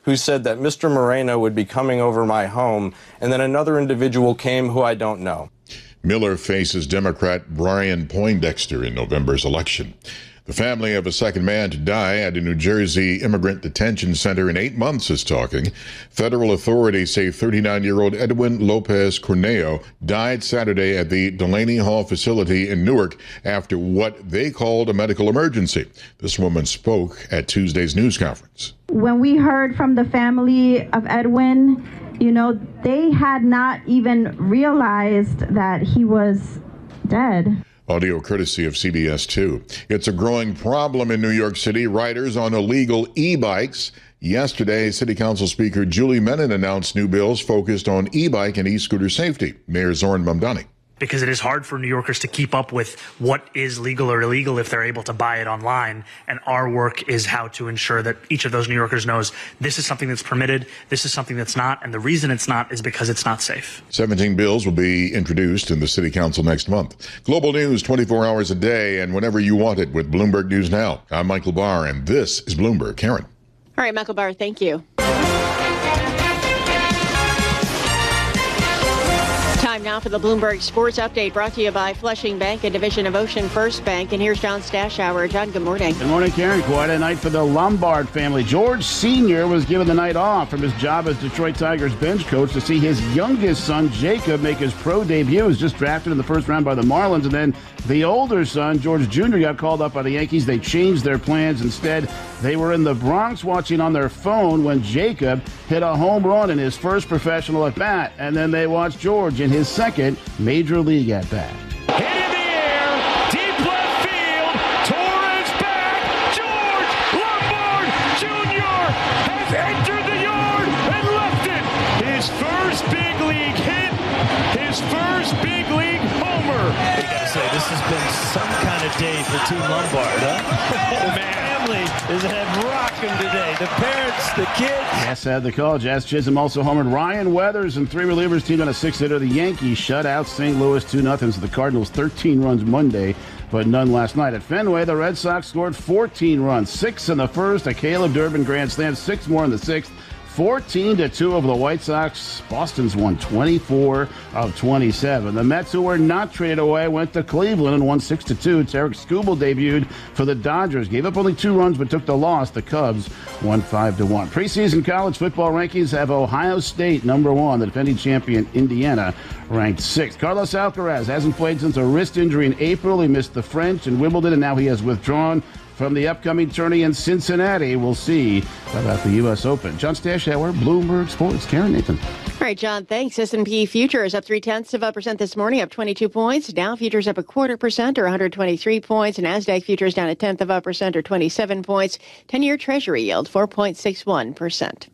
who said that Mr. Moreno would be coming over my home, and then another individual came who I don't know. Miller faces Democrat Brian Poindexter in November's election. The family of a second man to die at a New Jersey immigrant detention center in 8 months is talking. Federal authorities say 39-year-old Edwin Lopez Corneo died Saturday at the Delaney Hall facility in Newark after what they called a medical emergency. This woman spoke at Tuesday's news conference. When we heard from the family of Edwin, they had not even realized that he was dead. Audio courtesy of CBS 2. It's a growing problem in New York City. Riders on illegal e-bikes. Yesterday, City Council Speaker Julie Menin announced new bills focused on e-bike and e-scooter safety. Mayor Zoran Mamdani. Because it is hard for New Yorkers to keep up with what is legal or illegal if they're able to buy it online. And our work is how to ensure that each of those New Yorkers knows this is something that's permitted, this is something that's not, and the reason it's not is because it's not safe. 17 bills will be introduced in the City Council next month. Global news 24 hours a day and whenever you want it with Bloomberg News Now. I'm Michael Barr, and this is Bloomberg. Karen. All right, Michael Barr, thank you. Time now for the Bloomberg Sports Update, brought to you by Flushing Bank, a division of Ocean First Bank. And here's John Stashower. John, good morning. Good morning, Karen. Quite a night for the Lombard family. George Sr. was given the night off from his job as Detroit Tigers bench coach to see his youngest son, Jacob, make his pro debut. He was just drafted in the first round by the Marlins. And then the older son, George Jr., got called up by the Yankees. They changed their plans. Instead, they were in the Bronx watching on their phone when Jacob hit a home run in his first professional at-bat. And then they watched George in his second major league at-bat. Hit in the air, deep left field, Torres back, George Lombard Jr. has entered the yard and left it. His first big league hit, his first big league homer. I gotta say, this has been some kind of day for Team Lombard, huh? The family is rocking today. The parents, the kids. Yes, had the call. Jazz Chisholm also homered. Ryan Weathers and three relievers teamed on a 6-hitter. The Yankees shut out St. Louis 2-0. So the Cardinals 13 runs Monday, but none last night. At Fenway, the Red Sox scored 14 runs, 6 in the first, a Caleb Durbin grand slam, 6 more in the sixth. 14-2 over the White Sox. Boston's won 24 of 27. The Mets, who were not traded away, went to Cleveland and won 6-2. Tarek Skubal debuted for the Dodgers. Gave up only 2 runs but took the loss. The Cubs won 5-1. Preseason college football rankings have Ohio State number 1. The defending champion Indiana ranked 6th. Carlos Alcaraz hasn't played since a wrist injury in April. He missed the French and Wimbledon, and now he has withdrawn from the upcoming tourney in Cincinnati. We'll see about the U.S. Open. John Stashower, Bloomberg Sports. Karen Nathan. All right, John, thanks. S&P futures up 0.3% this morning, up 22 points. Dow futures up 0.25% or 123 points. NASDAQ futures down 0.1% or 27 points. 10-year Treasury yield 4.61%.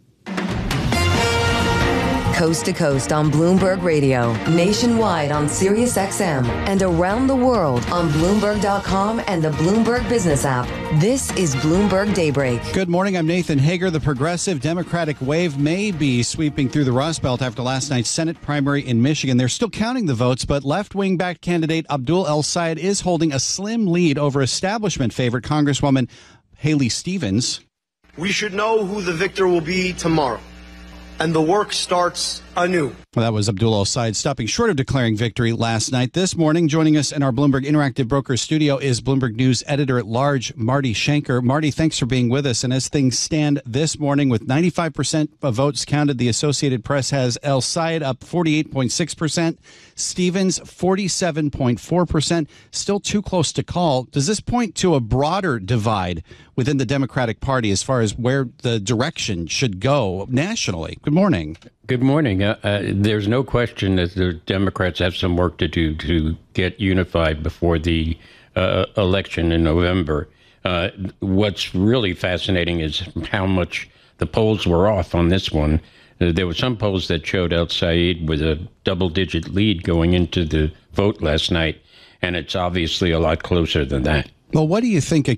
Coast to coast on Bloomberg Radio, nationwide on Sirius XM, and around the world on Bloomberg.com and the Bloomberg Business app. This is Bloomberg Daybreak. Good morning. I'm Nathan Hager. The progressive Democratic wave may be sweeping through the Rust Belt after last night's Senate primary in Michigan. They're still counting the votes, but left-wing backed candidate Abdul El-Sayed is holding a slim lead over establishment favorite Congresswoman Haley Stevens. We should know who the victor will be tomorrow, and the work starts anew. Well, that was Abdul El-Sayed stopping short of declaring victory last night. This morning, joining us in our Bloomberg Interactive Brokers studio is Bloomberg News editor-at-large Marty Schenker. Marty, thanks for being with us. And as things stand this morning, with 95% of votes counted, the Associated Press has El-Sayed up 48.6%, Stevens 47.4%, still too close to call. Does this point to a broader divide within the Democratic Party as far as where the direction should go nationally? Good morning. Good morning. There's no question that the Democrats have some work to do to get unified before the election in November. What's really fascinating is how much the polls were off on this one. There were some polls that showed El-Sayed with a double-digit lead going into the vote last night, and it's obviously a lot closer than that. Well, what do you think a